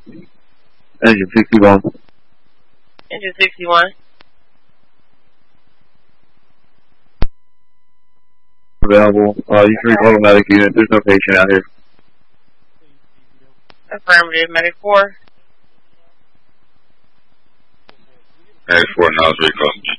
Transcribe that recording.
Engine 61. Engine 61. Available. You can read automatic unit. There's no patient out here. Affirmative. Medic 4. Medic 4, now it's recall.